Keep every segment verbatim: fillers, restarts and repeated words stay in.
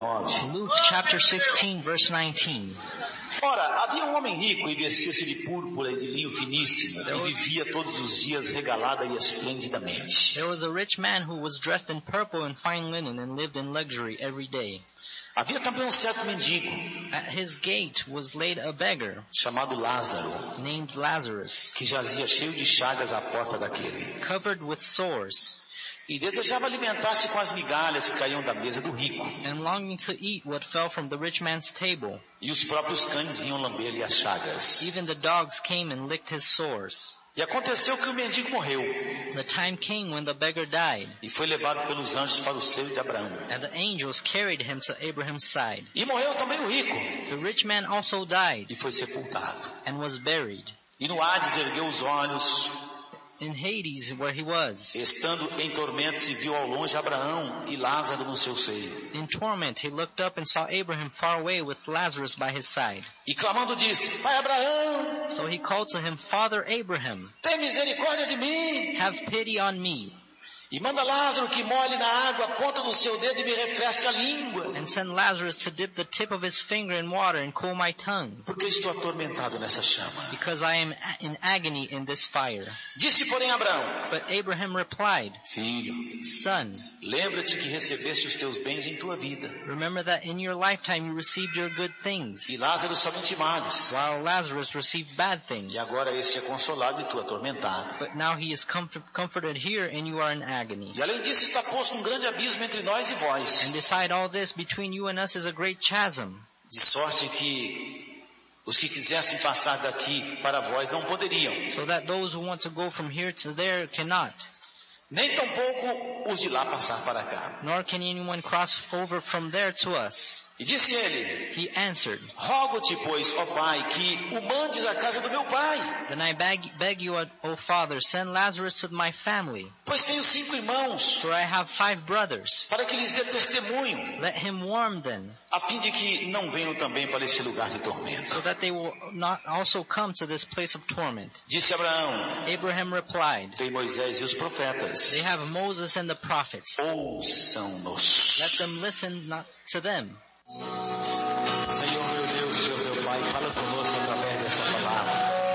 Luke chapter sixteen, verse nineteen. Ora, havia um homem rico e vestia-se de púrpura e de linho finíssimo, e vivia todos os dias regalada e esplendidamente. There was a rich man who was dressed in purple and fine linen and lived in luxury every day. Havia também um certo mendigo, At his gate was laid a beggar chamado Lázaro, named Lazarus, que jazia cheio de chagas à porta daquele, covered with sores, e desejava alimentar-se com as migalhas que caíam da mesa do rico, and longing to eat what fell from the rich man's table. e os próprios cães vinham lamber-lhe as chagas. Even the dogs came and licked his sores. E aconteceu que o mendigo morreu, The time came when the beggar died, e foi levado pelos anjos para o seio de Abraão. and the angels carried him to Abraham's side. E morreu também o rico, The rich man also died e foi sepultado. and was buried. E no Hades ergueu os olhos, In Hades, where he was, estando em tormentos, e viu ao longe Abraão e Lázaro no seu seio. in torment, he looked up and saw Abraham far away with Lazarus by his side. E clamando disse: Pai Abraão, So he called to him, Father Abraham, tem misericórdia de mim, have pity on me, e manda Lázaro que molhe na água a ponta do seu dedo e me refresque a língua, and send Lazarus to dip the tip of his finger in water and cool my tongue, porque estou atormentado nessa chama. because I am in agony in this fire. Disse, porém, Abraão: But Abraham replied, Filho, Son, lembra-te que recebeste os teus bens em tua vida, remember that in your lifetime you received your good things, e Lázaro somente males, while Lazarus received bad things. e agora este é consolado e tu atormentado. But now he is comfort- comforted here and you are in agony. E além disso está posto um grande abismo entre nós e And vós, beside all this, between you and us is a great chasm, de sorte que os que quisessem passar daqui para vós não poderiam, so that those who want to go from here to there cannot, nem tampouco os de lá passar para cá. nor can anyone cross over from there to us. E disse ele: He answered, Rogo-te, pois, ó Pai, que o mandes à casa do meu pai, Then I beg, beg you, O Father, send Lazarus to my family, pois tenho cinco irmãos, for I have five brothers. para que lhes dê testemunho, Let him warn them, a fim de que não venham também para este lugar de tormento. so that they will not also come to this place of torment. Disse Abraão: Abraham replied, Tem Moisés e os profetas, They have Moses and the prophets. ouçam-nos. Let them listen not to them. Senhor meu Deus, Senhor meu Pai, fala conosco através dessa palavra.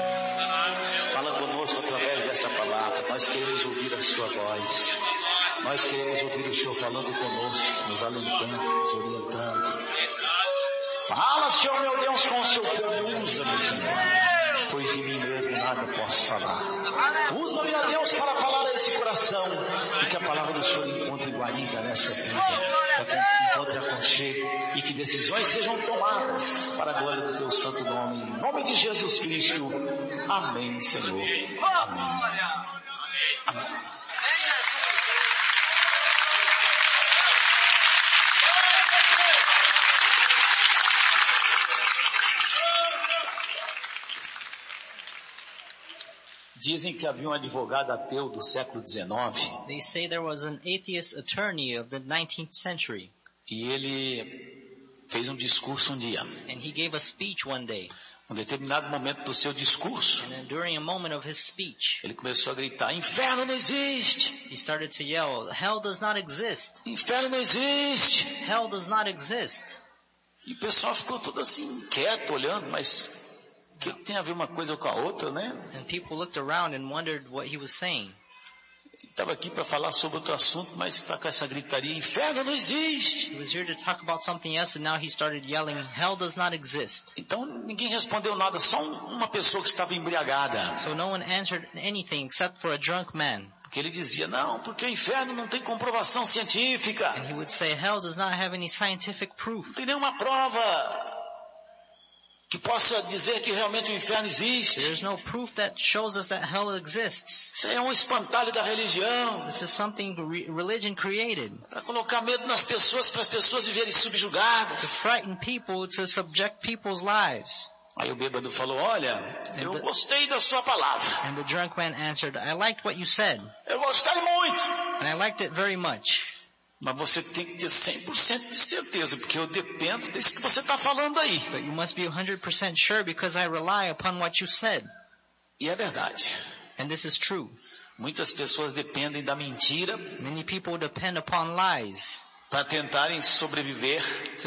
Fala conosco através dessa palavra. Nós queremos ouvir a sua voz. Nós queremos ouvir o Senhor falando conosco, nos alentando, nos orientando. Fala, Senhor meu Deus, com o seu povo. Usa-me, Senhor, pois de mim mesmo nada posso falar. Usa-me, ó Deus, para falar a esse coração, e que a palavra do Senhor encontre guarida nessa vida, para que encontre aconchego e que decisões sejam tomadas para a glória do teu santo nome. Em nome de Jesus Cristo. Amém, Senhor. Amém. Amém. Dizem que havia um advogado ateu do século dezenove, They say there was an atheist attorney of the nineteenth century, e ele fez um discurso um dia. and he gave a speech one day. Um determinado momento do seu discurso, And then during a moment of his speech, ele começou a gritar: Inferno não existe! he started to yell, Hell does not exist! Inferno não existe! Hell does not exist! E o pessoal ficou todo assim, quieto, olhando, mas o que tem a ver uma coisa com a outra, né? And people looked around and wondered what he was saying. Ele estava aqui para falar sobre outro assunto, mas está com essa gritaria: Inferno não existe! He was here to talk about something else, and now he started yelling, Hell does not exist! Então ninguém respondeu nada, só um- uma pessoa que estava embriagada. So no one answered anything except for a drunk man. Porque ele dizia: não, porque o inferno não tem comprovação científica. And he would say, Hell does not have any scientific Não proof. tem nenhuma prova que possa dizer que realmente o inferno existe. There's no proof that shows us that hell exists. Isso aí é um espantalho da religião, This is something re- religion created para colocar medo nas pessoas, para as pessoas viverem to subjugadas. frighten people, to subject people's lives. Aí o bêbado falou: olha, eu gostei da sua palavra. And the drunk man answered, I liked what you said, Eu gostei muito. and I liked it very much. Mas você tem que ter cem por cento de certeza, porque eu dependo disso que você está falando aí. But you must be one hundred percent sure because I rely upon what you said. E é verdade. And this is true. Muitas pessoas dependem da mentira Many people depend upon lies para tentarem sobreviver